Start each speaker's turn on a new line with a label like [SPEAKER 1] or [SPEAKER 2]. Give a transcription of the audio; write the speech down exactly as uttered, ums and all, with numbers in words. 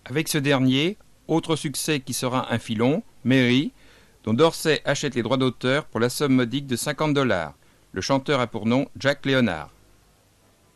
[SPEAKER 1] Avec ce dernier, autre succès qui sera un filon, Mary, dont Dorsey achète les droits d'auteur pour la somme modique de cinquante dollars. Le chanteur a pour nom Jack Leonard.